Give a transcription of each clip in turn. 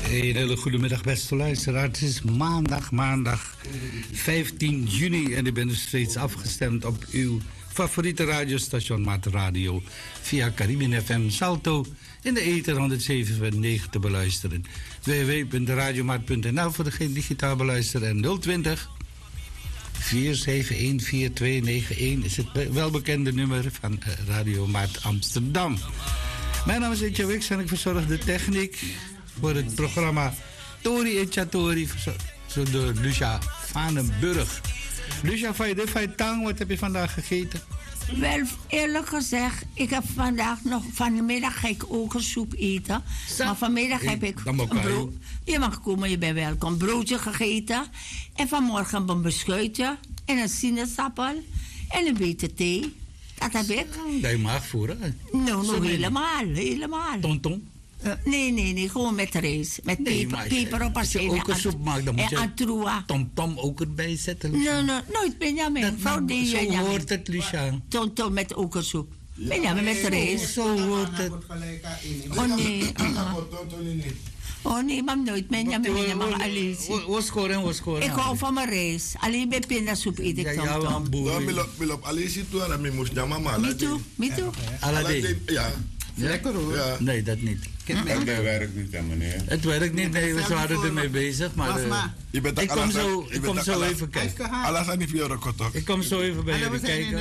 Een hele goede middag, beste luisteraars. Het is maandag 15 juni en ik ben dus steeds afgestemd op uw favoriete radiostation Maat Radio via Caribbean FM Salto in de ether 107.9 te beluisteren. www.radiomaat.nl voor degene digitaal beluisteren en 020 471 4291 is het welbekende nummer van Radio Maat Amsterdam. Mijn naam is Etje Wicks en ik verzorg de techniek voor het programma Tori en Chatori, verzorgd door Lucia Vanenburg. Lucia, tang, wat heb je vandaag gegeten? Wel, eerlijk gezegd, ik heb vanmiddag ga ik ook een soep eten. Maar vanmiddag heb ik een brood. Je mag komen, je bent welkom. Broodje gegeten. En vanmorgen een beschuitje en een sinaasappel en een beetje thee. Dat heb ik. Dat je maag voeren? Nou, helemaal. Tonton? Nee, gewoon met rijst. Met peper op als je ook een soep maakt, dan moet je tom ook erbij zetten. Nee, nooit Benjamin. Zo hoort het, Lucia. Tom met okersoep. Benjamin met rijst. Zo hoort het. Oh nee, maar nooit. Benjamin mag alles. Wat scoren? Ik hou van mijn rijst. Alleen bij pindasoep eet ik tom. Ik op alles toe en dan moest je mama. Me toe. Ja. Lekker hoor. Ja. Nee, dat niet. Het werkt niet, meneer. Het werkt niet, nee, we waren ermee bezig, maar ik kom zo even kijken. Ik kom zo even bij jullie kijken.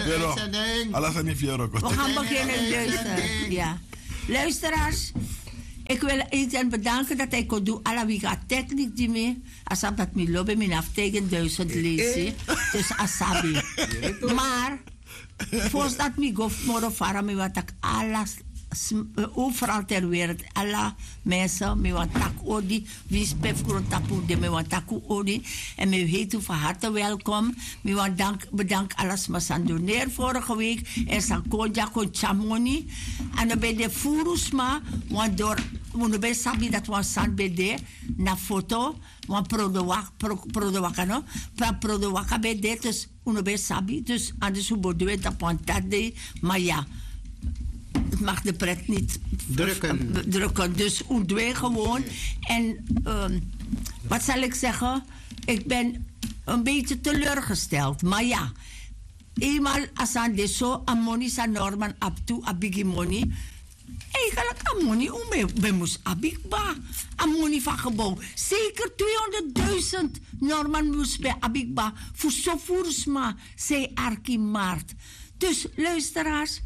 We gaan beginnen luisteren. Ja. Luisteraars, ik wil iedereen bedanken dat hij kon doen. Alla wie gaat techniek die mee. Als dat me lobby, mijn afteken 1000 lezen. Dus asabi. Maar, volgens dat me gof moro vara me wat ik alles overal ter wereld, alle mensen, me want tak odi, wie spef grond tapu de me want taku odi, en me heet u van harte welkom. Me want bedank alles maar san doneer vorige week, en san konja kon chamoni, en dan bij de furusma, want door, want bij sabi dat was san bede, na foto, want prodowaka no, prodowaka bede, dus uno bij sabi, dus anders hoe bodoe dat pontade, maar ja. Het mag de pret niet drukken. Dus doen gewoon. En wat zal ik zeggen? Ik ben een beetje teleurgesteld. Maar ja, eenmaal als aan de zo amoni sa norman abtu abigi money. Eigenlijk amoni we moest abigba. Amoni van gebouw. Zeker 200.000 norman moest bij abigba. Voor zo voersma, zei Arki Maart. Dus luisteraars.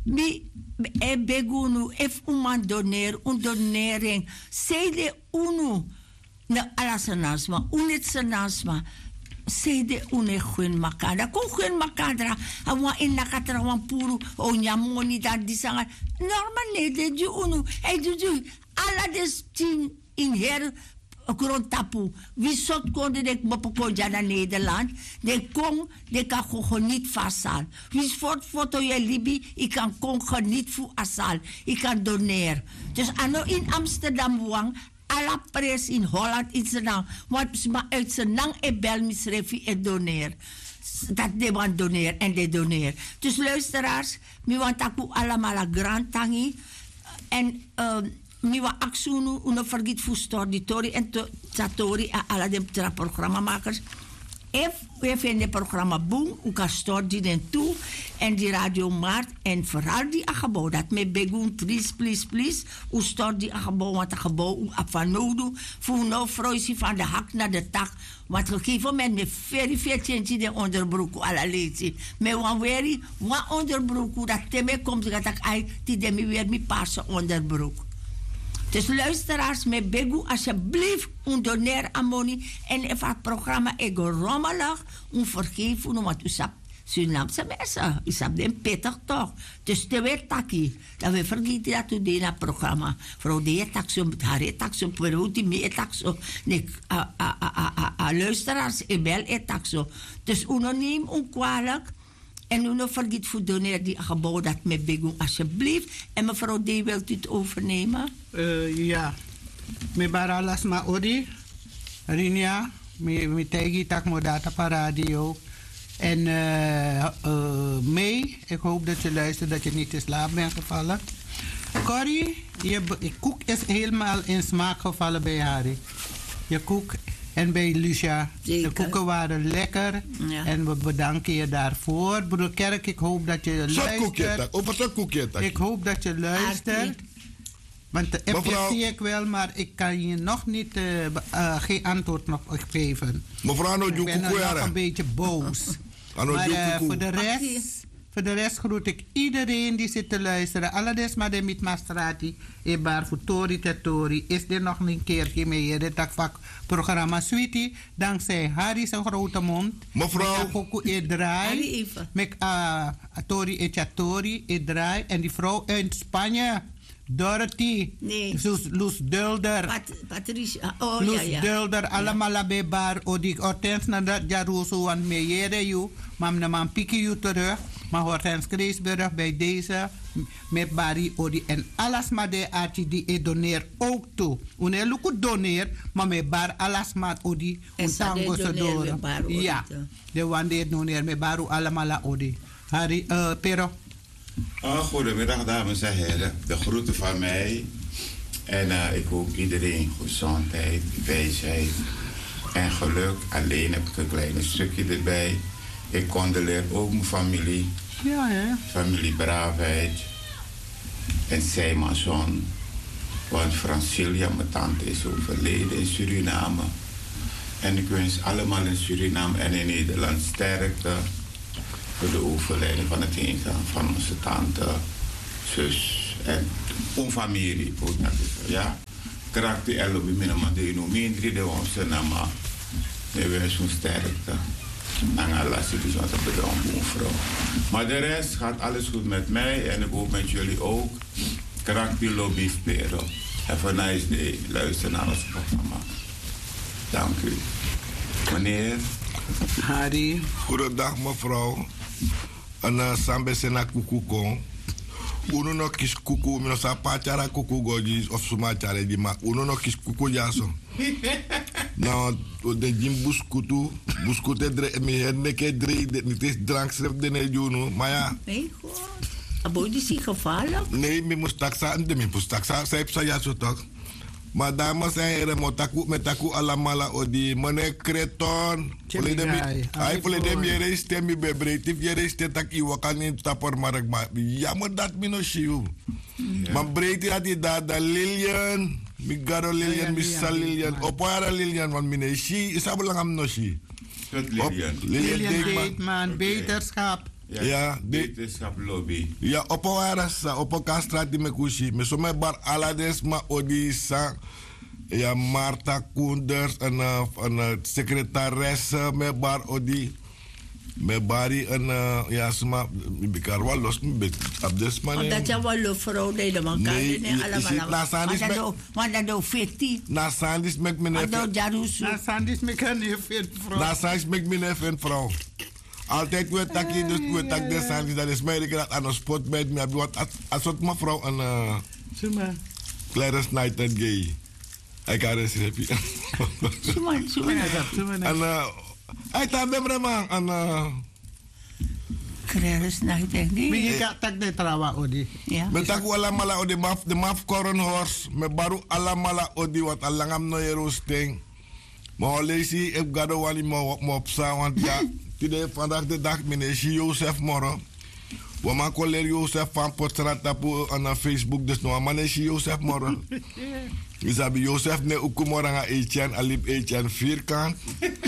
E begunu if uman doneer un donering sede unu na alasanasma unitsanasma sede une khun makada ko khun makadra awa inna katra wan puru o nyamoni da disanga normal ne de ju unu e ju ala des tin in her grond tapu. Wie zot kon de mopokonja naar Nederland? De kon de kan gewoon niet vaststaan. Wie voort foto je Libi, ik kan kon niet voor asal. Ik kan doneren. Dus ano in Amsterdam wang, alla pres in Holland iets dan. Want maar uit zijn nang e bel misrefi e doneer. Dat de want doneer en de doneer. Dus luisteraars, mi want aku allemaal grand tangi en Miwa aksunu uno vergiet voor storditori en tatori en alle de programmamakers. We vinden het programma boom, u kan stordi toe en die Radio Maart en vooral die gebouw dat met begun please. U stort die gebouw want het gebouw u afvanodu voor nou vroesie van de hak naar de tak. Want gegeven moment met veel tjentje de onderbroek alle leedje. Met wan onderbroek dat teme komt dat ik uit die demi weer mi paarse onderbroek. Dus luisteraars, met begu alsjeblieft een doneer amoni en even het programma ego rommelig, vergeven, want u sap Surinaamse mensen, u sap den pittig toch. Dus te weer taki, dat we vergeten dat u deed het programma. Vrouw de taxum, haar taxum, peru die mee taxum, luisteraars, ebel taxum. Dus u neem kwalijk. En u nog vergeet voor doneren die gebouw dat met begon alsjeblieft. En mevrouw D, wilt u het overnemen? Ja. Me baralas ma odi. Rinia. Me tegi tak modata pa radio. En May, ik hoop dat je luistert, dat je niet in slaap bent gevallen. Corrie, je koek is helemaal in smaak gevallen bij Harry. Je koek en bij Lucia. Zeker. De koeken waren lekker. Ja. En we bedanken je daarvoor. Broeder Kerk, ik hoop dat je luistert. Over koekje. Ik hoop dat je luistert. Want de appje zie ik wel, maar ik kan je nog niet geen antwoord nog geven. Mevrouw, ik ben nog een beetje boos. Maar voor de rest groet ik iedereen die zit te luisteren. Allemaal maar de met Mastrati. Ebar voor Tori Tetori. Is er nog een keertje mee het programma Sweetie. Dankzij Harry zijn grote mond. Mevrouw. Met Tori Echatori. Edraai. En die vrouw uit Spanje. Dorothy. Nee. Loes Dulder. Patricia. Loes Dulder. Allemaal bij bar. O die Hortens na dat jaruso want meeere you. Mam na man piki you terug. Maar Hortens Kreesburg bij deze. Met Barry Odi. En alles maar de artie die doneer ook toe. Une luku doneer. Maar met bar alles maar Odi. En tango se door. Ja. De wanneer doneer met baru allemaal Odi. Harry, Pero. Goedemiddag dames en heren. De groeten van mij. En ik hoop iedereen gezondheid, wijsheid en geluk. Alleen heb ik een klein stukje erbij. Ik condoleer ook mijn familie. Ja, hè? Familie Braafheid. En zij mijn zoon. Want Francilia, mijn tante, is overleden in Suriname. En ik wens allemaal in Suriname en in Nederland sterkte. Voor de overlijden van het heengaan van onze tante, zus en familie. Ja, karakter en lobby minima de economie de onze nama. We wensen sterkte. En Allah zit dus wat te bedanken, mevrouw. Maar de rest gaat alles goed met mij en ik hoop met jullie ook. Karakter lobby spelen. Have a nice day. Luister naar ons programma. Dank u. Meneer. Harry. Goedendag mevrouw. En sambe sena kuku kon. Uno no kis kuku, mino sa pachara kuku goji of suma chare di ma. Uno no kis kuku jaso. Nou, de jim buskutu dre mi herneke dre niet is drankschrift de ne juno, maar ja. Nee, goh. Abo die zich gevallen? Nee, mi moest taksa, mi moest taksa, zij heeft ja zo toch. Maar dames en heren, met taku alamala odi, meneer Kreton. Hij volledig meer stemmi bebreed, je stem tak iwakan in tapor mark maar. Ja, maar dat minoshiu. Maar breed dat die daar Lilian, mi garo Lilian, mi sal Lilian, opoara Lilian van mine shi, is abelangam no shi. Lilian Deetman, beterschap. Ja, beterschap lobby. Ja, opoara sa, opokastra di mekushi, me so me bar alades ma odi sa. Ja, Marta Koenders en secretaresse met bar odi. Met bari en ja, sma bikar wel los met abdes man. Omdat je wel vrouw nee, de man kan niet allemaal. Maar dat doe 50. Na sandis met meneer. Na sandis met meneer vrouw. Na sandis met meneer vrouw. Altijd weer takkie, dus weer tak de sandis. Dat is mij dat aan een spot met me. Wat als het mevrouw en Clarence Nightingale. Ik ga eens happy. En hij staat bij me man. En Clarence Nightingale. Maar je gaat tak de trawa odi. Ja. Met tak allemaal odi de maf korenhorst. Met baru allemaal odi wat alangam no yerosting. Maar leesi ik ga de wani mo opsa want ja. Today vandaag de dag meneer Joseph Moro. We maken leer Joseph van Potstraat op Facebook dus nog maar Joseph Moro. We hebben Joseph ne ukumoranga Etienne alip Etienne vierkant.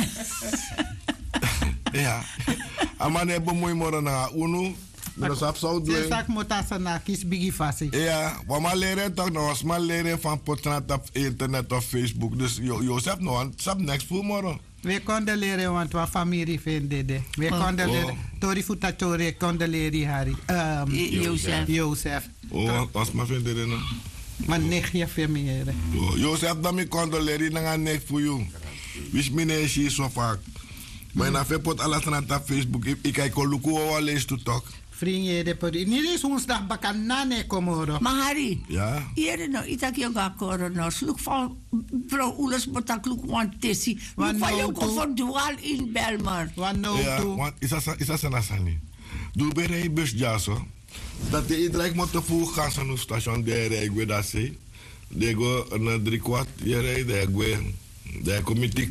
Ja. Amane bemoei moro na unu. Dus op zo doen. Zak motasa na kis bigi fasi. Ja, we maar leren toch nog eens maar leren van Potstraat op internet of Facebook. Dus Joseph nog een sap next voor moro. We konden leren, want we familie vinden. We konden leren. Tori Futatore konden leren, Harry. Joseph. Oh, als maar vinden we nou. Maar nichtje familie. Joseph, dan me konden leren, dan ga ik voor jou. Wist me niet eens zo vaak. Maar na veel pot alles naar Facebook. Ik kijk al luku al lees toe toch. Vriendje, de podi. Niet eens woensdag bakan nane komoro. Maar Harry. Ja. Hier nou, ik je ga koren. Sloeg van vrouw Oelers botak look want tessie. Look van jou voor dual in Belmar. Want no ja, want is dat een asani. Doe bij een bus ja zo. Dat de iedereen moet te voegen gaan naar het station. De rij ik dat ze. De go een 3/4 jaar de comité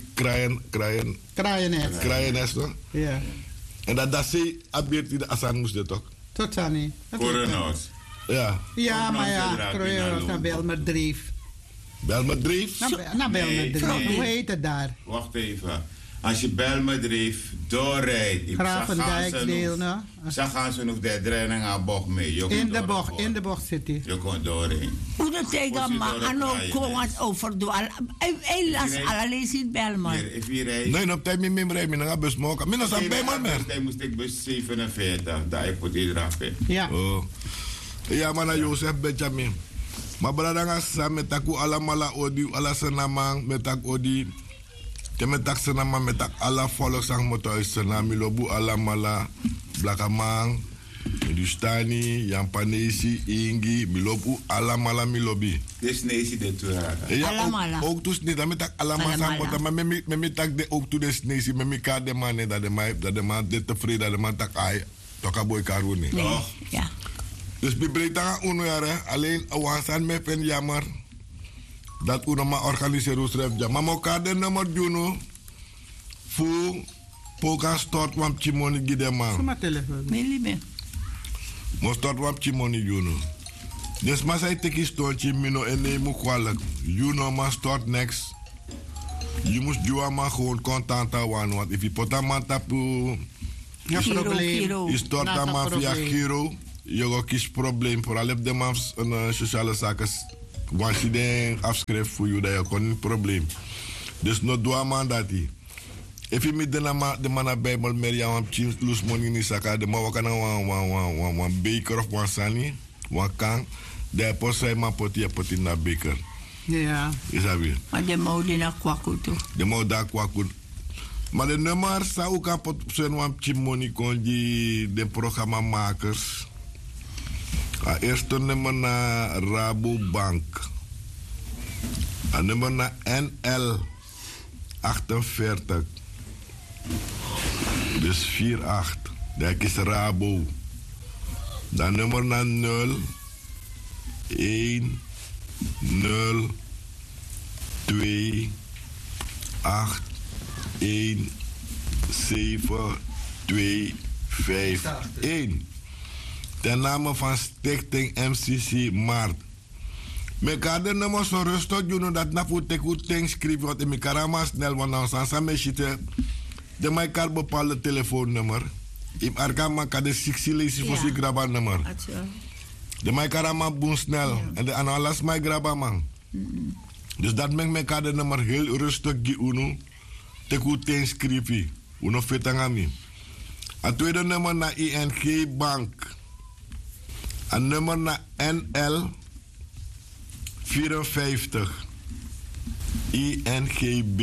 kraaien is toch? Ja. En dat ze abeert de Asan moest het toch? Tot dan niet. Corona's. Ja. Ja, maar ja, Corona's naar Belmerdreef. Belmerdreef? Naar Belmerdreef. Nee. Hoe heet het daar? Wacht even. Als je Belmerdreef doorrijdt. Grafendijkdeel, nou? Zo gaan ze nog de training aan bocht mee. In de bocht zit hij. Je komt doorheen. Hoe dat tegen maar aan ook gewoon overdoen. Hij las allerlei in Belmar. Nee, op tijd met mij naar de bus mogen. Minus aan Belmar meer. Hij moest ik bus 47. Daar heb ik het drapen. Ja. Oh. Ja, maar naar Jozef Benjamin. Maar bradanga sa metaku alamala odi ala senamang metak odi. Kemetak senamang metak ala volksang motois senami lobu alamala blakamang. Dustani, Jampanesi, Ingi, Milobu, Alamala, Milobi. Dus Nesi de Tourada. Ja, ook dus niet, dat met Alamala, maar met tak de ook toe de Nesi, met elkaar de man, dat de man dit tevreden, dat de man tak ai, toch aboy karuni. Ja. Dus bij Breta uno alleen awansan me pen jammer dat uno ma organiseren schrijft ja, maar elkaar de nummer juno voor poka stort wam chimoni gide man. Kom maar telefoon. Melime. Mo stort wap chimoni juno. Dus maar zij teki stootje mino en nee mo kwalijk. Juno ma stort next. Je moest juwa ma gewoon contant aan, want if je pota man tapu. Ja, probleem. Je stort aan man via Giro. Je gaat kies probleem voor alle de man een sociale zaken. Want je den afschrijft voor je dat je kon een probleem. Dus no doa man dat die. If you meet the man of Bible, Mary, I want to lose money in the saka. The man wakana one baker of one sani, one kang. De posa ma poti na baker. Ja. Is dat weer? Maar de mode na kwaku toe. De mode da kwaku. Maar de nummer sa ook aan pot zijn one chimoni kon die de programmamakers. Eerste nummer na Rabobank. En nummer na NL 48. Dus 48. Dat is Rabo. Dan nummer na 0 1 0 2 8 1 7 2 5 1. Ten name van Stichting MCC Maart. Meka de nummer zo rustig doen dat na voor te goed ting schrijven wat in mekaar maar snel want dan zijn samen zitten. De mij kan bepaalde telefoonnummer. In Arkama kan de 6 lezen voor zijn graba nummer. De mij kan maar boen snel en de analas mij graba man. Dus dat maakt mekaar de nummer heel rustig uno te goed ting schrijven. Uno fetangami. Het tweede nummer naar ING Bank. Een nummer naar NL 54 INGB.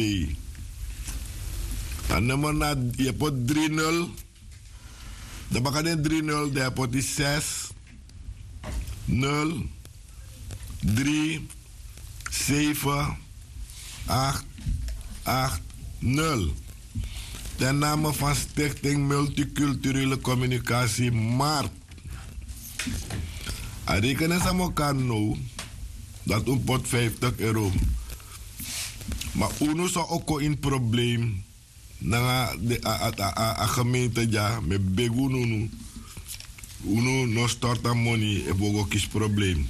Een nummer naar je pot 30. De bakade 30, de pot is 6 0 3 7 8 8 0. Ten name van Stichting Multiculturele Communicatie Maart. En rekenen ze elkaar nou dat een pot 50 euro. Maar uno zou ook een probleem na de gemeente ja met begonnen uno no start aan money en bogo kies probleem.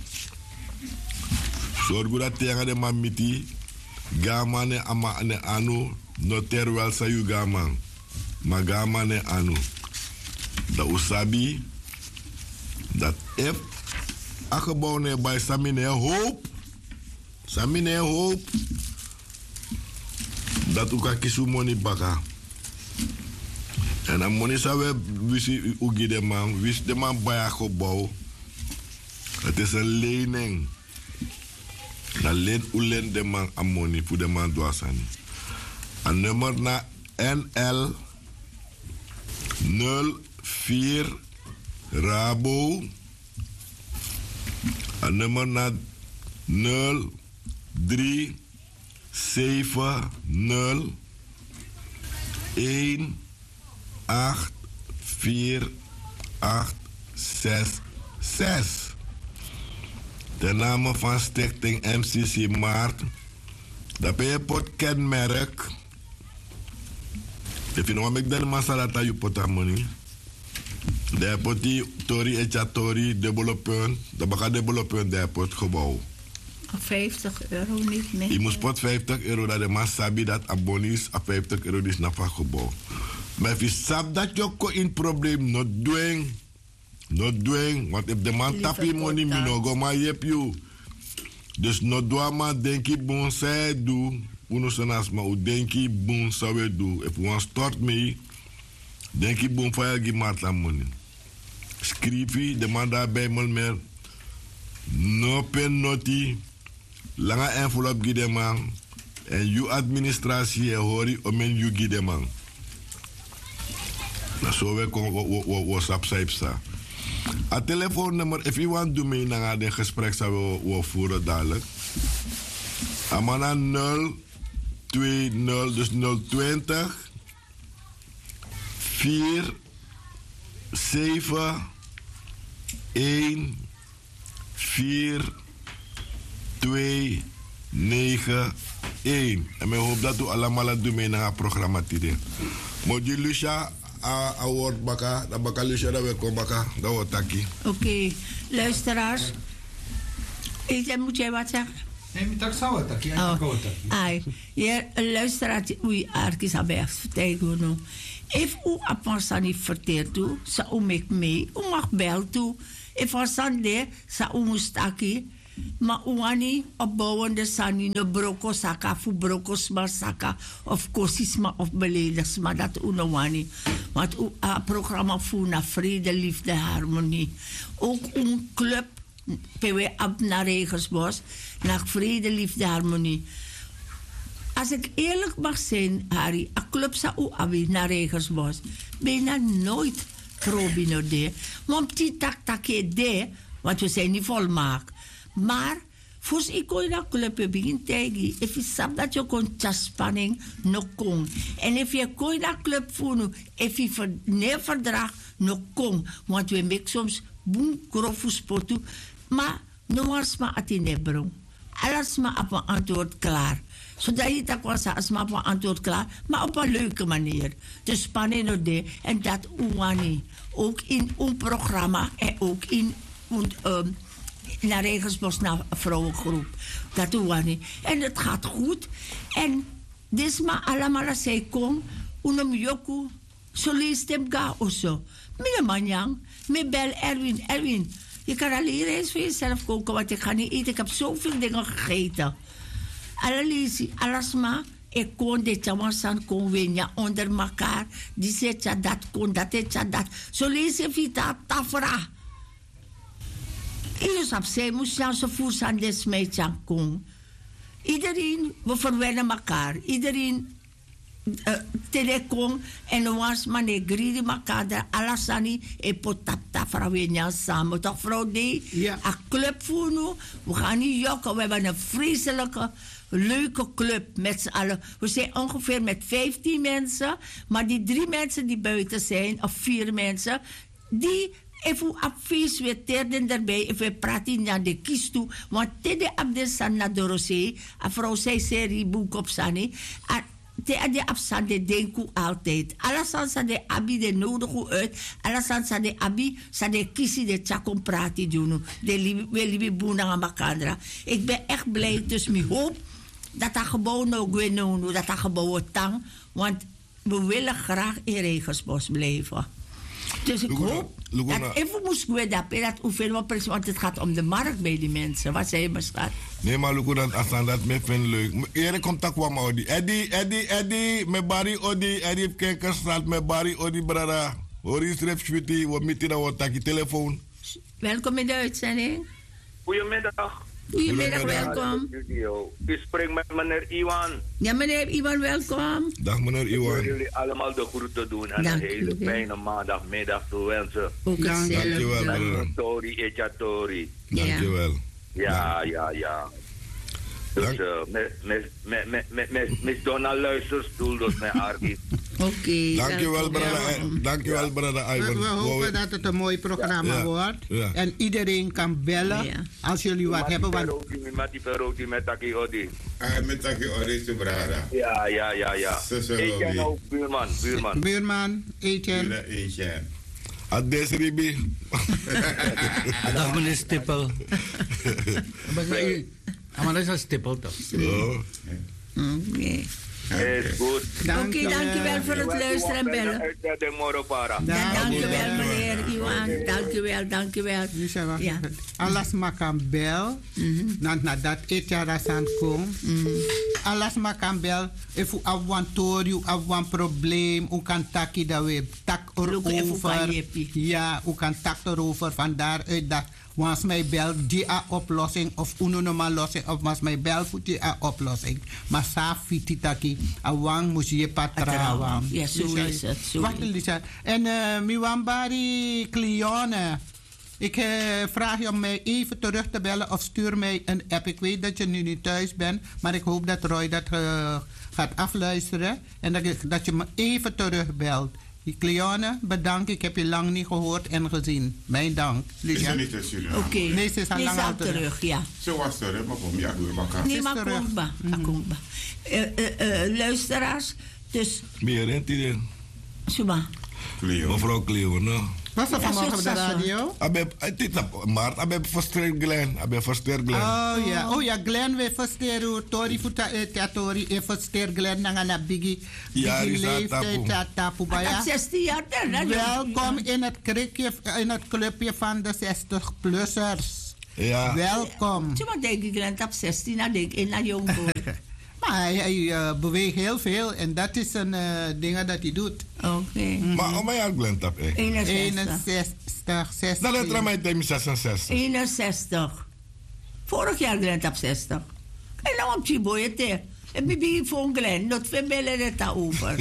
Zorg dat tegen de mamiti gama ne ama ne anu no terwel sa yu gama ma gama ne anu da usabi dat if a gebouw ne bij Samine hoop dat u kan kiezen money baka. En dan money zou we wisi ugi de man, wis de man bij een gebouw. Het is een lening. Dan leent u leen de man aan money voor de man doasani. Een nummer na NL 04 Rabo. Een nummer na 03 7 0 1 8 4 8 6 6. Ten name van Stichting MCC Maart. Dat ben je pot kenmerk. If you know make den masalata you put a money. De poti tori echa tori development. De baka development de pot gebouw. €50 niet meer. Je moest pot €50 dat de mas sabi dat abonis a €50 is na van gebouw. Maar if you sab dat je ko in probleem not doing. Want if de man tapi money mi no go ma yep you. Dus no doa ma denki bon say do. Uno sanas ma u denki bon sawe do. If you want start me, denki bon fire gi marta money. Skrifi de man daar bij mer. No pen noti. Langa envelop gi de man. En you administratie e hori omen you gi de man. Na so we kon WhatsApp saipsa. A telefoonnummer, if you want to mee naar de gesprek zou we voeren dadelijk. Amana 020, dus 020 4 7 1 4 2 9 1. En ik hoop dat u allemaal doet mee naar het programma today. Moji Lucia a woord baka, da baka Lucia da we kom baka, da wordt taki. Oké, luisteraars. Moet jij wat zeggen? Nee, maar dat zou het taki. Ja, luisteraars, oei, arkis abeg, vertellen we. If u apensani verteert u, sa u mek mee, u mag bel toe. If asande, sa u mustaki. Maar uani opbouwende sani no broko saka fu brokos maar saka of kosisma of beledigsma dat unawani. Want a programma fu na vrede, liefde, harmonie. Ook een club PW ab naar Regensbos naar vrede, liefde, harmonie. Als ik eerlijk mag zijn, Harry, a club sa u abi naar Regensbos, bijna nooit probino de. Want die tak de, want we zijn niet volmaakt. Maar, voor ik kon naar club begin tegen. If je sap dat je kon spanning no kon. En if je kon naar club voelen, if je nee verdrag no kon. Want we maken soms boem grofu spotu. Maar, no was maar at in bro. Alles maar op een antwoord klaar. Zodat je dat was als maar op een antwoord klaar. Maar op een leuke manier. Dus spanning no de. En dat uwani. Ook in een programma. En ook in naar Regensbos, naar een vrouwengroep. Dat doen we niet. En het gaat goed. En dit maar allemaal zei kom. Unom yoku. Zo leest hem ga of zo. Meneer Manjang. Me bel Erwin. Je kan alleen eens voor jezelf koken. Want ik ga niet eten. Ik heb zoveel dingen gegeten. Alles maar. Ik kon dit jamansan kon winnen onder elkaar. Die zegt ja dat kon, dat is ja dat. Zo lees je vita tafra. Zij moest aan zijn voet aan de smeetjan komen. Iedereen, we verwennen elkaar. Iedereen telekom en we was maar negri elkaar. Alasani en potapta vrouwen samen. Toch vrouw die? Ja. Een club voeren. We gaan niet jokken. We hebben een vreselijke, leuke club met z'n allen. We zijn ongeveer met 15 mensen. Maar die 3 mensen die buiten zijn, of 4 mensen, die even advies weer terden erbij, even praten naar de kies toe. Want tede abde san na dorosee, a vrouw zei serie boek op sani, te de absan de denku altijd. Alasan sa de abi de nodig uit, alasan sa de abi sa de kiesie de tjakom praten doen, de libi boena aan makandra. Ik ben echt blij, dus ik hoop dat dat gebouw nou gwenoen, dat dat gebouw tang, want we willen graag in Regensbos blijven. Dus ik hoop dat even moest ik dat hoeveel precies, want het gaat om de markt bij die mensen. Wat zei je, mijn schat? Nee, maar Luko, dat me vind leuk. Eerder komt dat kwam Odi. Eddie, me bari Odi, Eddie Kijkersstraat, me bari Odi, brada. Horis Refschuti, we moeten dan wat takje telefoon. Welkom in de uitzending. Goedemiddag. Goedemiddag, welkom. U spreekt met meneer Iwan. Ja, meneer Iwan, welkom. Dag, meneer Iwan. Ik wil jullie allemaal de groeten doen en een hele fijne maandagmiddag toewensen. Ook dankjewel, meneer. Tori, Echatori. Dankjewel. Ja. Dus, mis Donna luisterstoel, dus mijn Arki. Oké. Dankjewel, brother Ivan. We hopen dat het een mooi programma wordt. Ja. En iedereen kan bellen als jullie wat hebben. Met Taki Odi. Met Taki Odi, Subrada. Ja. Etienne ook, buurman. Etienne. Adres Ribi. Dag meneer Stippel. Maar dat is een Stippel toch? Oké. Is goed. Oké, dankjewel voor het luisteren en bellen. Dankjewel meneer Iwan. Dankjewel. Ja. Alles maar kan bel. Nadat Etiara san kom. Alles maar kan bel. If u awantori, een probleem, u kan taki dat we tak erover. Ja, u kan tak erover. Vandaar uit dat was mij bel die a oplossing of unonoma lossing of was mij bel voor die a oplossing. Maar sa fiti taki awang moest je patrawang. Ja, zo is het. Wacht Lisa. En miwambari Cleone. Ik vraag je om mij even terug te bellen of stuur mij een app. Ik weet dat je nu niet thuis bent, maar ik hoop dat Roy dat gaat afluisteren en dat je me even terugbelt. Cleone, bedankt. Ik heb je lang niet gehoord en gezien. Mijn dank. Is ze niet in Suriname? Oké. Nee, ze is al lang al terug. Ja. Ze was terug, maar kom, ja, doe je maar. Nee, maar kom maar. Luisteraars, dus... Meer in die Suma. Mevrouw Cleone. Was er vanmorgen op de radio? Ik heb versterkt Glenn. Oh ja, Glenn we versterken. Tori futa tori e versterken Glenn na bigi. Bigi leeftijd tapu baya. 16 jaar dan. Welkom in het clubje van de 60-plussers. Ja. Welkom. Toen denk ik Glenn op 16, dan denk ik naar jong boy. Maar hij beweegt heel veel en dat is een ding dat hij doet. Oké. Maar om mij al Glenn tap 61. Dat is mijn time 66. 61. Vorig jaar Glenn op 60. En dan op Chiboyete. En bibi voor Glenn, not veel bellen het daarover.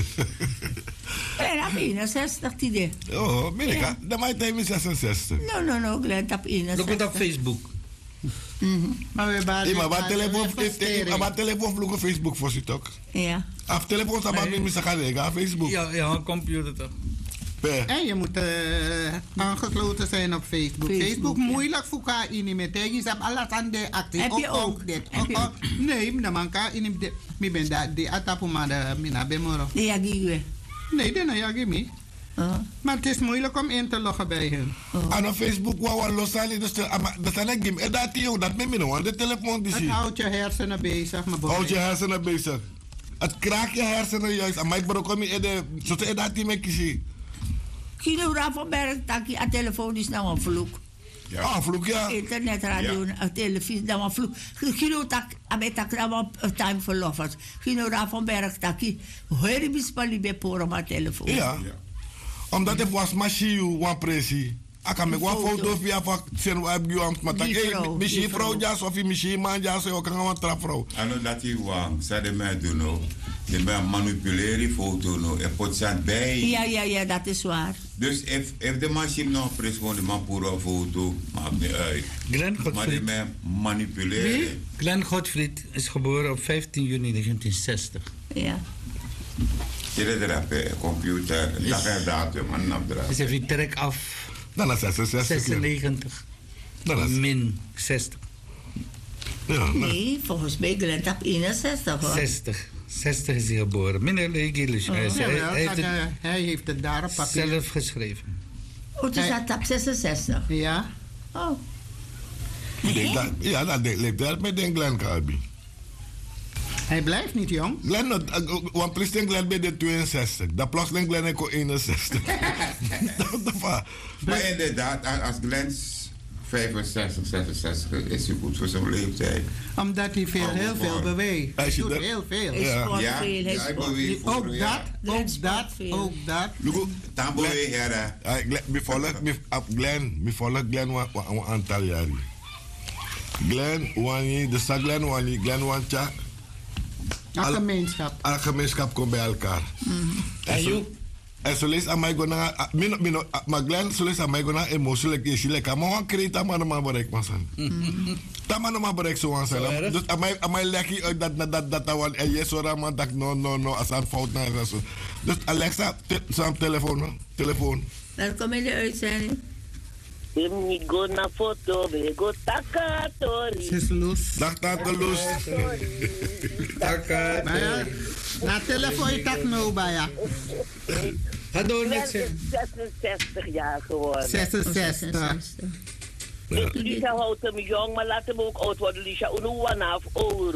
Glenn op 61 idee. Oh, Amerika, dat mijn time is 66. No, Glenn op 61. Look het op Facebook. Maar we hebben maar telefoon vloeken Facebook voor je toch? Ja. Af telefoon staat maar met gaan Facebook. Ja, een computer toch. En je moet aangesloten zijn op Facebook. Facebook moeilijk voor elkaar in met je hebt alles aan de actie. Heb je ook? Nee, dan man kan in de ben daar de atapu maar de mina bemoro. Nee, ja, giwe. Nee, dan ja gimme. Maar het is moeilijk om in te loggen bij hen. En op Facebook wou we losali dus dat zijn ik game. Dat die dat met me nou de telefoon die zie. Het houdt je hersenen bezig, maar houdt je hersenen bezig. Het kraakt je hersenen juist. En mij broek om je zo te dat die me kiezen. Kino van Berg taki a telefoon is nou een vloek. Ja. Ah, vloek ja. Internet, radio, televisie, nou een vloek. Kino tak abetak nou een time for lovers. Kino van Berg taki hoor bispali be poro maar telefoon. Ja. Omdat het was machine wan pressie. Ik kan me een foto via van zijn webguam, maar dat is misschien vrouw jas of misschien man jas of kan gewoon trapvrouw. En dat die wang, zei de mij doen nou, de mij manipuleren foto nou, en pot zijn bij. Ja, dat is waar. Dus if de machine nog pres gewoon de man pure foto, maakt niet uit. Glenn maar de Godfried. mij manipuleren. Wie? Glenn Godfried is geboren op 15 juni 1960. Ja. Je hebt computer, dag en datum, en afdraad. Dus even trek af. Dan is 66. 96. Min 60. Ja, nee, volgens mij Glenn op 61 hoor. 60 is hij geboren. Meneer Legilisch. Hij heeft het daar op papier zelf geschreven. Oh, het is op 66. Ja. Oh. Ja, dat leeft daar met den Glenn Kalbi. Hij blijft niet jong. Glenn, want plotseling Glenn bij de 62. Dan plotseling Glenn ik 61. Maar inderdaad, als Glenn 65, 66 is hij goed voor zijn leeftijd. Omdat hij heel veel beweegt. Hij doet heel veel. Hij beweegt. Ook dat. Dan beweegt hij. Me volg Glenn een aantal jaren. Glenn wani, de stad Glenn wani, Glenn wantja. Een gemeenschap. Een gemeenschap komt bij elkaar. En En zo lees aan mij gona, maar Glenn, zo lees aan mij gona emotioneel is je lekker. Maar wat kreeg dat maar bereik man zijn? Dat maar bereik zo aan zijn. Dus aan mij lekkie uit dat want en je zo raar dat no als een fout naar zo. Dus Alexa, zo'n telefoon. Dan kom je de uitzending. We go na foto, we go takatori. Ze is los. Dag tante Loes. Baya, na telefoon je tak nou, Baya. Ga door met ze. 66 jaar geworden. 66. Lisa houdt hem jong, maar laat hem ook oud worden. Lisa, €1,5.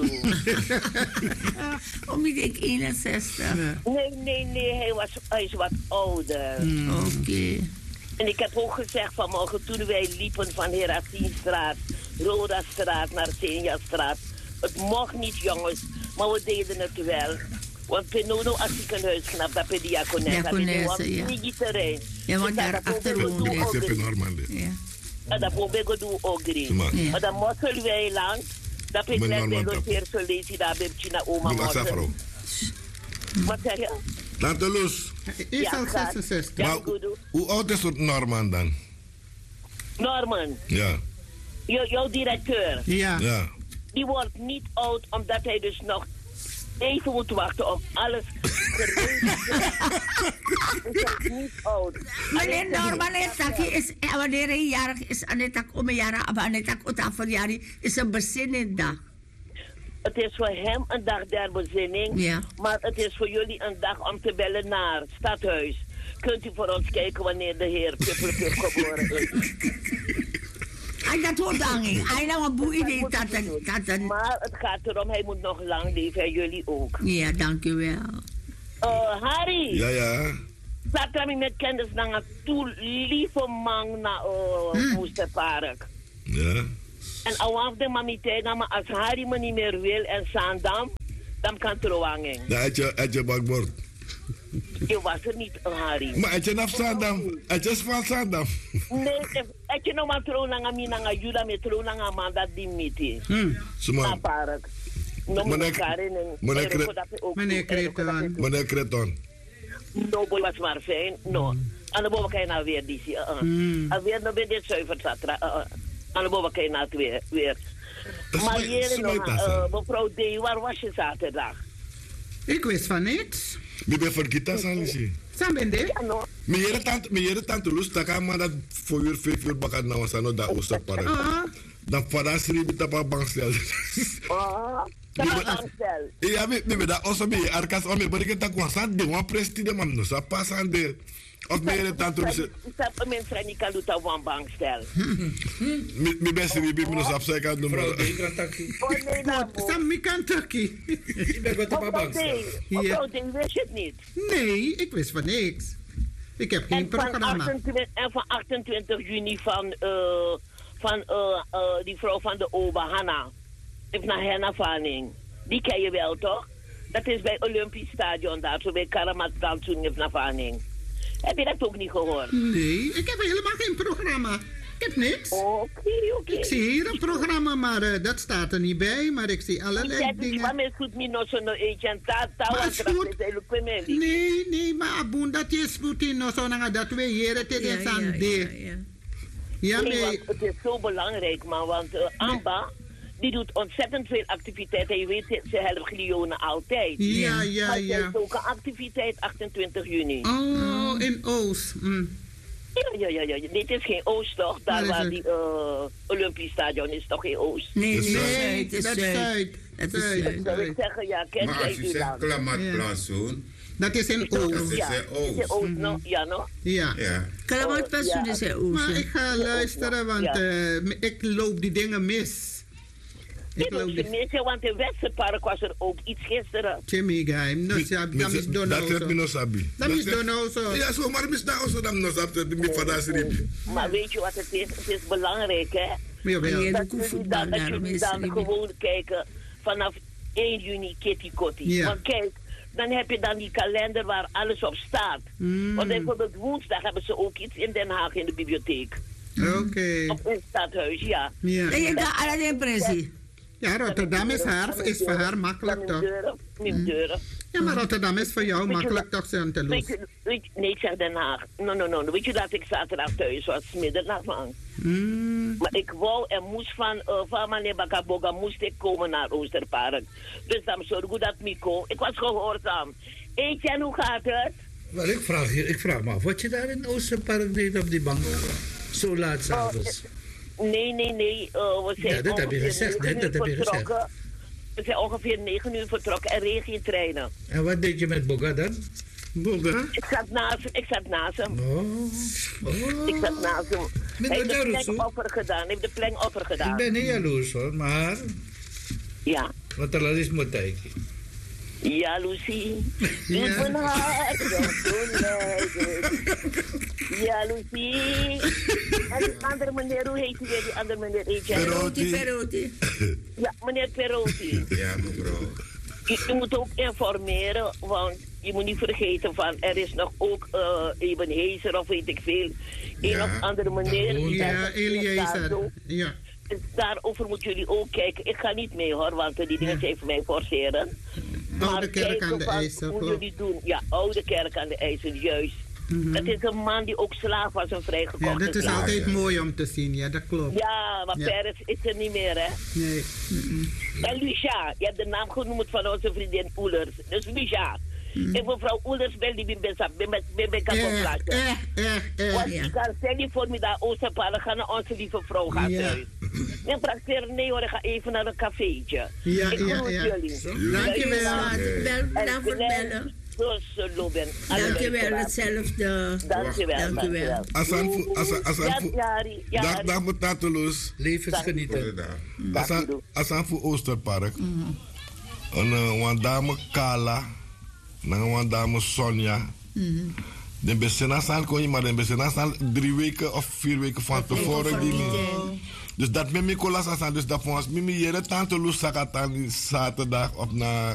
Om ik 61. Nee, hij is wat ouder. Oké. En ik heb ook gezegd vanmorgen toen wij liepen van Herassienstraat, Rodastraat naar Senjastraat. Het mocht niet, jongens, maar we deden het wel. Want Penono als ik een huis knap, dat ben Diakonesse, ja. Terrein. Ja, want daar achter woonde ik. Ja. En dat probeer ik doen ook erin. Maar dan moesten wij lang. Dat ben ik net bij de eerste lezen, daar ben ik naar oma mochten. Wat zeg je? Tante Loes. Is al 66. Maar hoe oud is het Norman dan? Norman? Ja. Jouw directeur? Ja. Die wordt niet oud omdat hij dus nog even moet wachten om alles geregeld te is niet oud. Meneer Norman is wanneer hij jarig is, Anetak om jaren, maar Anetak Otafariari is een bezinningsdag. Het is voor hem een dag der bezinning, maar het is voor jullie een dag om te bellen naar het stadhuis. Kunt u voor ons kijken wanneer de heer Pipperpup geboren is? Hij dat hoort aan. Hij nou een boe idee dat. Maar het gaat erom, hij moet nog lang leven en jullie ook. Ja, dank u wel. Harry. Ja. Laat me met kennis naar toe lieve man naar Oosterpark. Ja. En af de mamite, maar als Harry me niet meer wil en Sandam, dan kan het er wangen. Ja, uit je bakbord. Je was er niet, Harry. Maar uit je naar Sandam? Uit je van Sandam? Nee, uit je nog maar trouw naar mij, naar Juda, met trouw naar man dat die meeting. Naar Park. Meneer Kreton. No, boy, was maar fijn. No. Aan de boven kan je nou weer die zien. Alweer nog bij dit zuiver zat. Aan de boven kan je nou weer. Maar hier nog, mevrouw D, waar was je zaterdag? Ik wist van niks. Ik ben voor gitaar aan het Sam ben je? Mijn tante Loes, dat kan maar dat voor uur 5 uur bakken naar ons aan dat Oosterpark. Dan vandaag schreef ik dat op bankstel. Ja, we dat also mee arkas om me bericht dat was aan de one presti de man dus pas aan de of meer tante Loes. Dat mensen niet kan doen dat one bankstel. Me best wie ben ons op zeker doen maar. Sam mi kan Turkey. Ik ben wat op bankstel. Ja. Wist je het niet? Nee, ik wist van niks. Ik heb geen programma. En van 28 juni van die vrouw van de Oba, Hanna. Heeft naar Henna-Vaning. Die ken je wel, toch? Dat is bij Olympisch Stadion daar, zo bij Karamat Dansoen heeft naar Vaning. Heb je dat ook niet gehoord? Nee, ik heb helemaal geen programma. Ik heb niks. Oké. Ik zie hier een programma, maar dat staat er niet bij. Maar ik zie allerlei dingen. Maar is goed. Nee, maar Abun, dat is goed in zo'n dat we hier het is aan de. Ja, nee. Het is zo belangrijk, man, want Amba, die doet ontzettend veel activiteiten. Je weet, ze helpt Glionen altijd. Ja. Maar er is ook een activiteit 28 juni. Oh, in Oost. Ja. Dit is geen Oost, toch? Daar waar die Olympisch Stadion is toch geen Oost? Nee, het is Zuid. Dat zou ik zeggen, ja, ken maar als je zegt Klamatplantsoen... Dat is in Oost. Dat is in Oost. Ja. Klamatplantsoen is in Oost. Maar ik ga luisteren, want ik loop die dingen mis. Ik loop die mis, want in Westerpark was er ook iets gisteren. Jimmy Geim, dat is Donoso. Dat heb ik nog sabi. Dat is Donoso. Ja, zo, maar mis daar ook dan nog sabi. Maar weet je wat het is? Het is belangrijk, hè? Dat jullie dan gewoon kijken vanaf 1 juni Kitty Kotti. Want kijk, dan heb je dan die kalender waar alles op staat. Want bijvoorbeeld woensdag hebben ze ook iets in Den Haag in de bibliotheek. Oké. Op het stadhuis, ja. En je gaat alle impressie. Ja, Rotterdam is voor haar makkelijk toch? Mijn deuren. Ja, maar Rotterdam is voor jou makkelijk toch, Santeloes? Nee, ik zeg Den Haag. No. Weet je dat ik zaterdag thuis was, middernacht man. Maar ik wou en moest van meneer Bakaboga moest ik komen naar Oosterpark. Dus dan zorg dat Mico. Ik was gehoorzaam. Etienne, hoe gaat het? Wel, ik vraag me af wat je daar in Oosterpark deed op die bank. Zo laat s'avonds. Nee. We zijn ja, dat heb je gezegd. We zijn ongeveer 9 uur vertrokken en regietreinen. En wat deed je met Boga dan? Boga? Ik zat naast hem. Oh. Ik zat naast hem. Hij heeft de plengoffer gedaan. Ik ben niet jaloers hoor, maar... Ja. Wat er al is moet kijken. Jaloezie. Doet mijn hart zo lijden. Jaloezie. En die andere meneer, hoe heet die andere meneer? Perotti. Ja, meneer Perotti. Ja, mevrouw. Je moet ook informeren, want je moet niet vergeten van er is nog ook Ebenezer of weet ik veel. Een of andere meneer. Ja, Eliezer. Ja. Dus daarover moeten jullie ook kijken. Ik ga niet mee hoor, want die dingen zijn voor mij forceren. Oude Kerk aan de IJssel. Hoe jullie doen. Ja, Oude Kerk aan de IJssel, juist. Het is een man die ook slaaf was en vrijgekocht. Ja, dat is altijd mooi om te zien, ja, dat klopt. Ja, maar Peres is er niet meer, hè? Nee. En Lucia, je hebt de naam genoemd van onze vriendin Oelers. Dus Lucia. En mevrouw Oelers bel die bij Kapoplaatje. Want ik kan zeggen voor me dat Oosterpark gaan naar onze lieve vrouw gaan thuis. En praktijk, nee hoor, ik ga even naar een cafeetje. Ja. Jullie. Dankjewel. Bedankt voor het bellen. Dankjewel, hetzelfde. Dankjewel. Dag moet Tatoeloes. Levensgenieten. Asan voor Oosterpark. Een dame Kala. Een dame Sonja. De besenasal kon je maar de besenasal 3 weken of 4 weken van tevoren die niet. Dus dat met Nicolas Assan, dus dat voor ons Mimi jere tante Loes Sakatan zaterdag op na